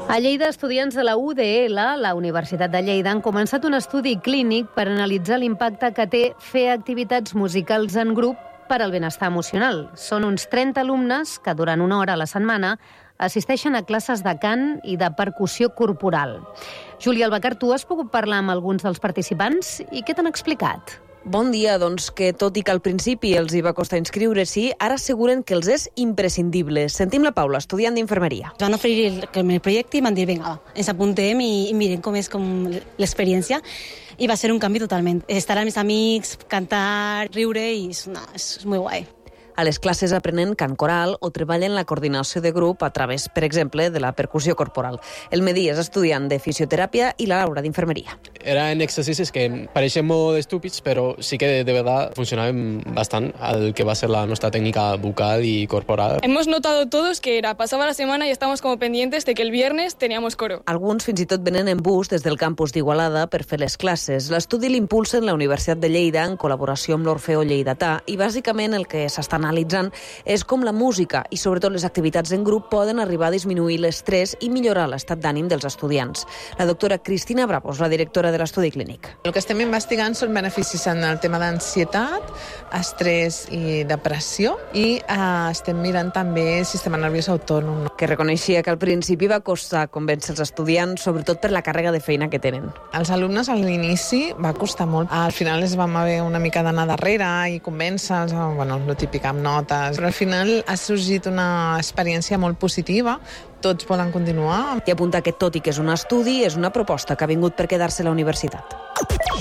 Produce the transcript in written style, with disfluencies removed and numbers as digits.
A Lleida, estudiants de la UDL, la Universitat de Lleida, han començat un estudi clínic per analitzar l'impacte que té fer activitats musicals en grup per al benestar emocional. Són uns 30 alumnes que durant una hora a la setmana assisteixen a classes de cant i de percussió corporal. Júlia Albacar, tu has pogut parlar amb alguns dels participants i què t'han explicat? Bon dia, doncs que tot i que al principi els hi va costar inscriure-s'hi, ara asseguren que els és imprescindible. Sentim la Paula, estudiant d'infermeria. Ens van oferir el projecte i van dir, vinga, ens apuntem i miren com és l'experiència. I va ser un canvi totalment. Estar amb els amics, cantar, riure, i és molt guai. A les classes aprenen cant coral o treballen la coordinació de grup a través, per exemple, de la percussió corporal. El Medí és estudiant de fisioteràpia i la Laura d'infermeria. Eran exercicis que pareixen molt estúpids, però sí que de verdad funcionaven bastant al que va ser la nostra técnica vocal y corporal. Hemos notado todos que pasaba la semana y estamos como pendientes de que el viernes teníamos coro. Alguns fins i tot venen en bus des del campus d'Igualada per fer les classes. L'estudi l'impulsen la Universitat de Lleida en col·laboració amb l'Orfeó Lleidatà i bàsicament el que s'està analitzant és com la música i sobretot les activitats en grup poden arribar a disminuir l'estrès i millorar l'estat d'ànim dels estudiants. La doctora Cristina Bravos, la directora de l'estudi clínic. El que estem investigant són beneficis en el tema d'ansietat, estrès i depressió i estem mirant també el sistema nerviós autònom. Que reconeixia que al principi va costar convèncer els estudiants, sobretot per la càrrega de feina que tenen. Els alumnes a l'inici va costar molt. Al final els vam haver una mica d'anar darrere i convèncer-los, el típic amb notes, però al final ha sorgit una experiència molt positiva. Tots volen continuar. I apunta que tot i que és un estudi, és una proposta que ha vingut per quedar-se a la universitat.